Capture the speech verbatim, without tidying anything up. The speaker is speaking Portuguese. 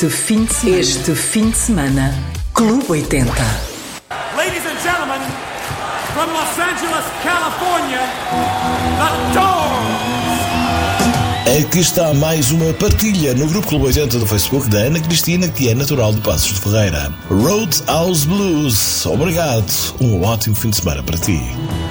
Este fim de semana, este fim de semana, Clube oitenta. Ladies and gentlemen, from Los Angeles, California, the Doors. Aqui está mais uma partilha no Grupo Clube oitenta do Facebook da Ana Cristina, que é natural de Passos de Ferreira. Roadhouse Blues. Obrigado. Um ótimo fim de semana para ti.